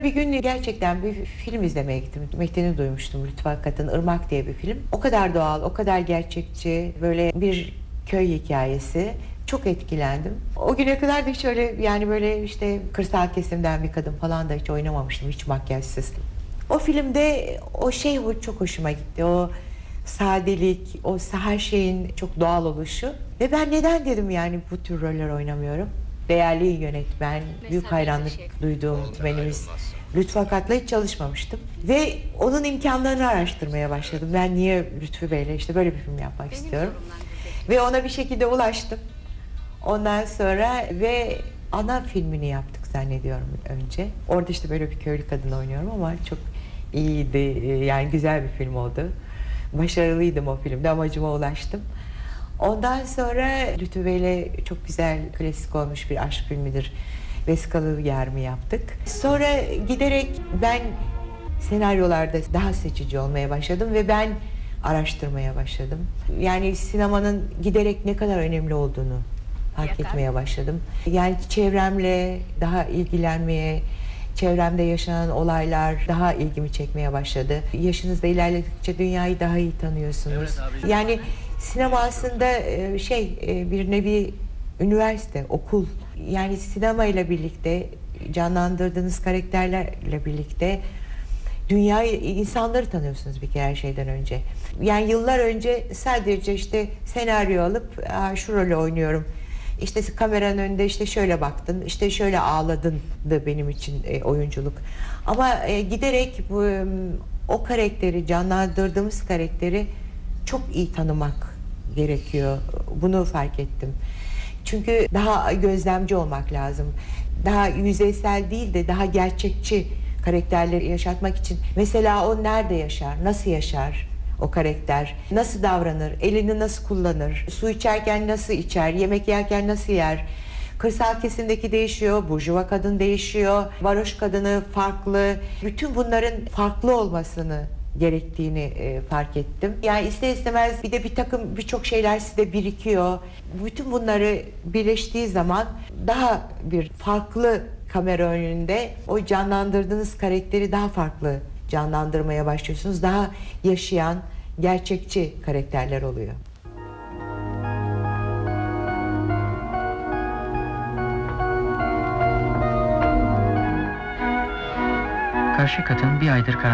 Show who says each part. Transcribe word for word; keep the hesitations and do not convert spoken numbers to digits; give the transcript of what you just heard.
Speaker 1: Bir gün gerçekten bir film izlemeye gittim. Metnini duymuştum, Lütfü Akat'ın Irmak diye bir film. O kadar doğal, o kadar gerçekçi, böyle bir köy hikayesi. Çok etkilendim. O güne kadar da hiç öyle, yani böyle işte kırsal kesimden bir kadın falan da hiç oynamamıştım, hiç makyajsız. O filmde o şey çok hoşuma gitti. O sadelik, o her şeyin çok doğal oluşu. Ve ben neden dedim yani bu tür roller oynamıyorum. Değerli yönetmen, büyük hayranlık duyduğum yönetmenimiz Lütfü Akat'la hiç çalışmamıştım. Ve onun imkanlarını araştırmaya başladım. Ben niye Lütfü Bey'le işte böyle bir film yapmak
Speaker 2: Benim
Speaker 1: istiyorum. Ve ona bir şekilde ulaştım. Ondan sonra ve ana filmini yaptık zannediyorum önce. Orada işte böyle bir köylü kadın oynuyorum ama çok iyiydi. Yani güzel bir film oldu. Başarılıydım o filmde, amacıma ulaştım. Ondan sonra Lütfü Bey'le çok güzel, klasik olmuş bir aşk filmidir. Vesikalı Yer mi yaptık. Sonra giderek ben senaryolarda daha seçici olmaya başladım ve ben araştırmaya başladım. Yani sinemanın giderek ne kadar önemli olduğunu fark
Speaker 2: Yakar.
Speaker 1: etmeye başladım. Yani çevremle daha ilgilenmeye, çevremde yaşanan olaylar daha ilgimi çekmeye başladı. Yaşınızda ilerledikçe dünyayı daha iyi tanıyorsunuz.
Speaker 3: Evet abi.
Speaker 1: Yani sinema aslında şey bir nevi üniversite, okul. Yani sinema ile birlikte canlandırdığınız karakterlerle birlikte dünyayı, insanları tanıyorsunuz bir kere her şeyden önce. Yani yıllar önce sadece işte senaryo alıp şu rolü oynuyorum, İşte kameranın önünde işte şöyle baktın, işte şöyle ağladın da benim için e, oyunculuk. Ama e, giderek bu e, o karakteri, canlandırdığımız karakteri çok iyi tanımak gerekiyor. Bunu fark ettim. Çünkü daha gözlemci olmak lazım. Daha yüzeysel değil de daha gerçekçi karakterleri yaşatmak için. Mesela o nerede yaşar, nasıl yaşar? O karakter nasıl davranır, elini nasıl kullanır, su içerken nasıl içer, yemek yerken nasıl yer. Kırsal kesimdeki değişiyor, burjuva kadın değişiyor, varoş kadını farklı. Bütün bunların farklı olmasını gerektiğini e, fark ettim. Yani ister istemez bir de bir takım birçok şeyler size birikiyor. Bütün bunları birleştiği zaman daha bir farklı kamera önünde o canlandırdığınız karakteri daha farklı canlandırmaya başlıyorsunuz. Daha yaşayan, gerçekçi karakterler oluyor.
Speaker 3: Karşı kadın bir aydır karanlıkta